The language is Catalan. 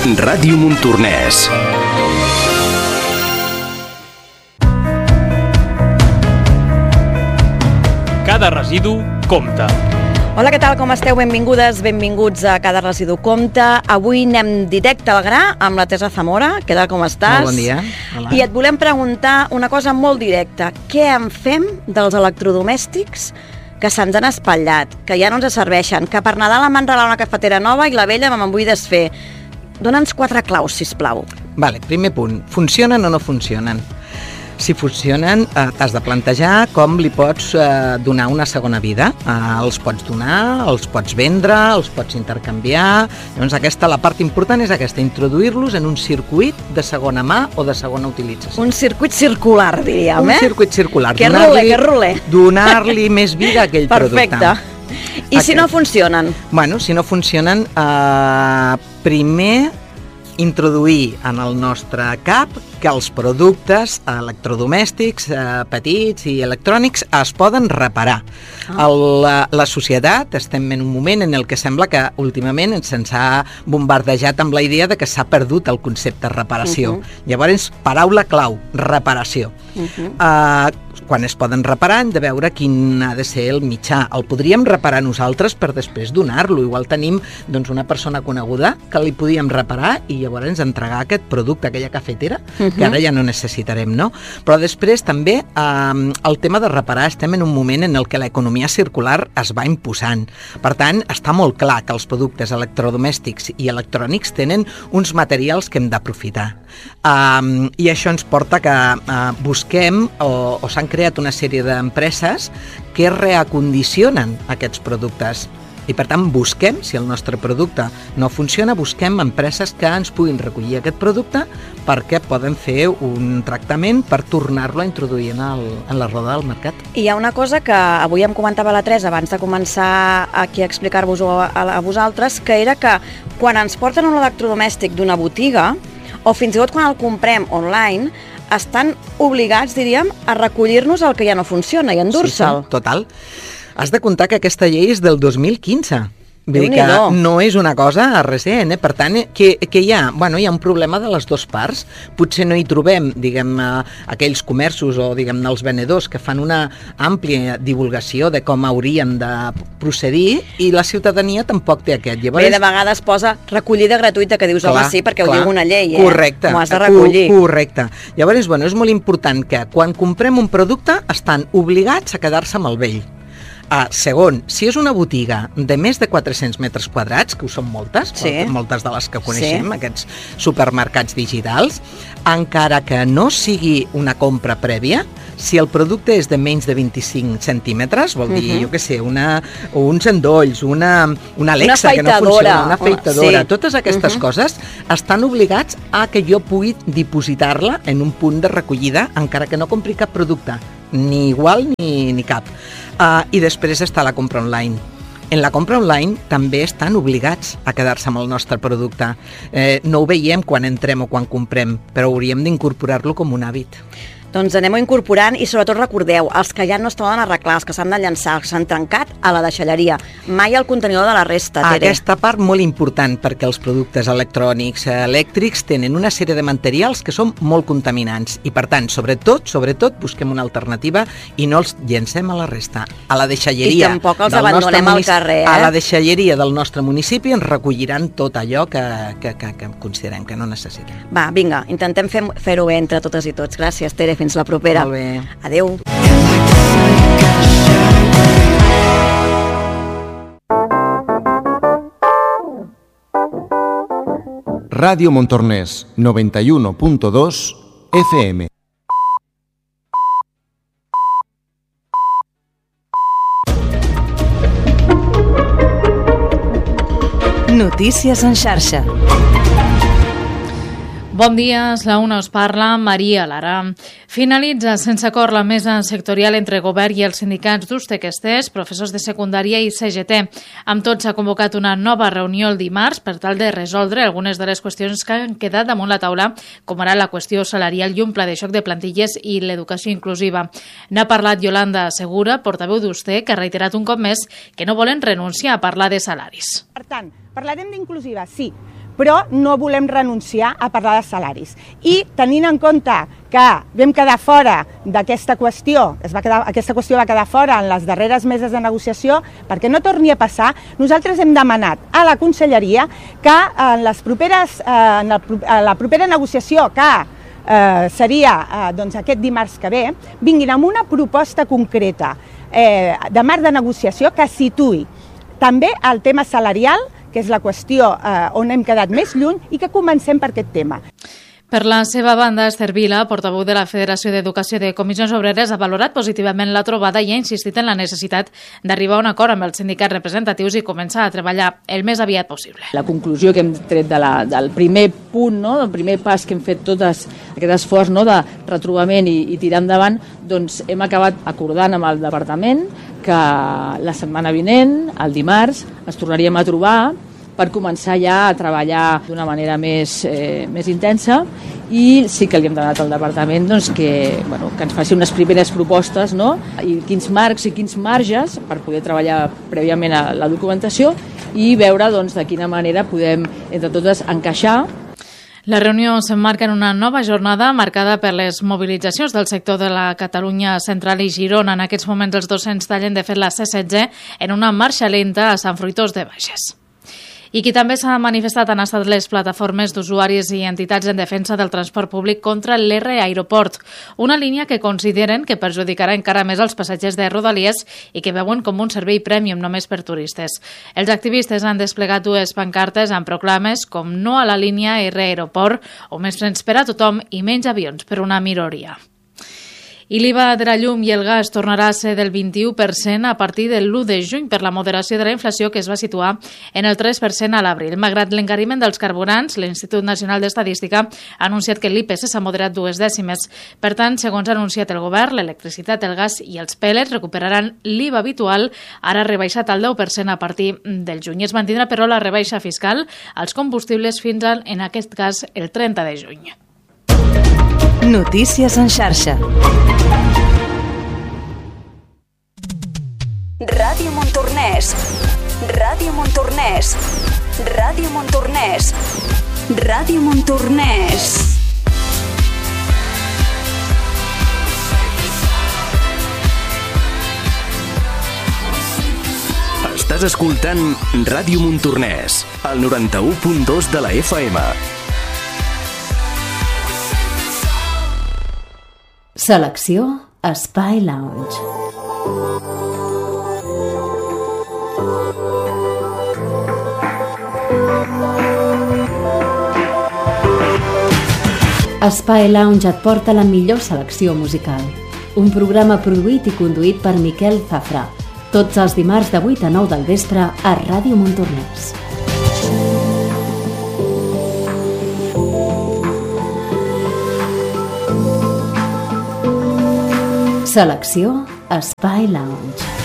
Ràdio Montornès. Cada residu compta. Hola, què tal? Com esteu? Benvingudes, benvinguts a Cada residu compta. Avui anem directe al gra amb la Teresa Zamora. Què tal, com estàs? Molt bon dia. Hola. I et volem preguntar una cosa molt directa. Què en fem dels electrodomèstics que se'ns han espatllat, que ja no ens serveixen, que per Nadal em van regalar una cafetera nova i la vella me'n vull desfer? Dona'ns 4 claus, sisplau. Vale, primer punt. Funcionen o no funcionen? Si funcionen, t'has de plantejar com li pots donar una segona vida. Els pots donar, els pots vendre, els pots intercanviar. Llavors, la part important és aquesta, introduir-los en un circuit de segona mà o de segona utilització. Un circuit circular, diríem, Un circuit circular. Que rule. Donar-li més vida a aquell producte. Perfecte. I si no funcionen? Bueno, si no funcionen, primer introduir en el nostre cap que els productes electrodomèstics petits i electrònics es poden reparar. La societat estem en un moment en el que sembla que últimament se'ns ha bombardejat amb la idea de que s'ha perdut el concepte reparació. Llavors, paraula clau, reparació. Quan es poden reparar hem de veure quin ha de ser el mitjà. El podríem reparar nosaltres per després donar-lo. Igual tenim una persona coneguda que li podíem reparar i llavors entregar aquest producte, aquella cafetera, que ara ja no necessitarem, no? Però després també el tema de reparar, estem en un moment en el que l'economia circular es va imposant. Per tant, està molt clar que els productes electrodomèstics i electrònics tenen uns materials que hem d'aprofitar. I això ens porta que busquem o s'han creat una sèrie d'empreses que reacondicionen aquests productes. I per tant busquem, si el nostre producte no funciona, busquem empreses que ens puguin recollir aquest producte perquè poden fer un tractament per tornar-lo a introduir en la roda del mercat. I hi ha una cosa que avui em comentava la Teresa abans de començar aquí a explicar-vos-ho a vosaltres, que era que quan ens porten un electrodomèstic d'una botiga, o fins i tot quan el comprem online, estan obligats, diríem, a recollir-nos el que ja no funciona i endur-se'l. Sí, total. Has de comptar que aquesta llei és del 2015. Vull dir que no és una cosa recent, Per tant, que hi ha? Bueno, hi ha un problema de les dues parts. Potser no hi trobem, aquells comerços o, els venedors que fan una àmplia divulgació de com haurien de procedir i la ciutadania tampoc té aquest. Llavors, de vegades posa recollida gratuïta, que dius, home, sí, perquè ho diu una llei, Correcte. M'ho has de recollir. Correcte. Llavors, és molt important que quan comprem un producte estan obligats a quedar-se amb el vell. Segon, si és una botiga de més de 400 metres quadrats, que ho són moltes, moltes de les que coneixem, aquests supermercats digitals, encara que no sigui una compra prèvia, si el producte és de menys de 25 centímetres, vol dir, jo què sé, uns endolls, una Alexa que no funciona, una afeitadora, totes aquestes coses estan obligats a que jo pugui dipositar-la en un punt de recollida, encara que no compri cap producte, ni igual ni cap. I després està la compra online. En la compra online també estan obligats a quedar-se amb el nostre producte. No ho veiem quan entrem o quan comprem, però hauríem d'incorporar-lo com un hàbit. Doncs anem-ho incorporant i sobretot recordeu, els que ja no es poden arreglar, els que s'han de llançar, els que s'han trencat, a la deixalleria. Mai al contenidor de la resta, Tere. Aquesta part molt important, perquè els productes electrònics, elèctrics, tenen una sèrie de materials que són molt contaminants i, per tant, sobretot, busquem una alternativa i no els llencem a la resta. A la deixalleria... I tampoc els abandonem al carrer, A la deixalleria del nostre municipi ens recolliran tot allò que considerem que no necessitem. Va, vinga, intentem fer-ho bé entre totes i tots. Gràcies, Tere. Fins la propera. Molt bé. Adéu. Ràdio Montornès, 91.2 FM. Notícies en xarxa. Bon dia, és la una, us parla Maria Lara. Finalitza sense acord la mesa sectorial entre govern i els sindicats d'USTEC-ESTES, professors de secundària i CGT. Amb tot s'ha convocat una nova reunió el dimarts per tal de resoldre algunes de les qüestions que han quedat damunt la taula, com ara la qüestió salarial i un pla de xoc de plantilles i l'educació inclusiva. N'ha parlat Yolanda Segura, portaveu d'USTEC, que ha reiterat un cop més que no volen renunciar a parlar de salaris. Per tant, parlarem d'inclusiva, sí, però no volem renunciar a parlar de salaris. I tenint en compte que vam quedar fora d'aquesta qüestió, aquesta qüestió va quedar fora en les darreres meses de negociació, perquè no torni a passar, nosaltres hem demanat a la Conselleria que en la propera negociació que seria aquest dimarts que ve, vinguin amb una proposta concreta de marc de negociació que situï també el tema salarial, que és la qüestió on hem quedat més lluny, i que comencem per aquest tema. Per la seva banda, Esther Vila, portaveu de la Federació d'Educació de Comissions Obreres, ha valorat positivament la trobada i ha insistit en la necessitat d'arribar a un acord amb els sindicats representatius i començar a treballar el més aviat possible. La conclusió que hem tret del primer punt, del primer pas que hem fet tot aquest esforç de retrobament i tirar endavant, doncs hem acabat acordant amb el departament que la setmana vinent, el dimarts, ens tornaríem a trobar per començar ja a treballar d'una manera més intensa, i sí que li hem demanat al departament que ens faci unes primeres propostes, i quins marcs i quins marges per poder treballar prèviament a la documentació i veure de quina manera podem entre totes encaixar. La reunió s'emmarca en una nova jornada marcada per les mobilitzacions del sector de la Catalunya Central i Girona. En aquests moments els docents tallen de fet la C-16 en una marxa lenta a Sant Fruitós de Bages. I qui també s'ha manifestat han estat les plataformes d'usuaris i entitats en defensa del transport públic contra l'R Aeroport, una línia que consideren que perjudicarà encara més els passatgers de Rodalies i que veuen com un servei prèmium només per turistes. Els activistes han desplegat 2 pancartes amb proclames com no a la línia R Aeroport o més trens per a tothom i menys avions per una minoria. I l'IVA de la llum i el gas tornarà a ser del 21% a partir de l'1 de juny per la moderació de la inflació que es va situar en el 3% a l'abril. Malgrat l'encariment dels carburants, l'Institut Nacional d'Estadística ha anunciat que l'IPC s'ha moderat 2 dècimes. Per tant, segons ha anunciat el govern, l'electricitat, el gas i els pèl·lets recuperaran l'IVA habitual, ara rebaixat al 10% a partir del juny. Es mantindrà, però, la rebaixa fiscal als combustibles fins al, en aquest cas, el 30 de juny. Notícies en xarxa. Ràdio Montornès. Ràdio Montornès. Ràdio Montornès. Ràdio Montornès. Estàs escoltant Ràdio Montornès, al 91.2 de la FM. Selecció Espai Lounge. Espai Lounge et porta la millor selecció musical. Un programa produït i conduït per Miquel Zafra. Tots els dimarts de 8 a 9 del vespre a Ràdio Montornès. Selecció Espai Lounge.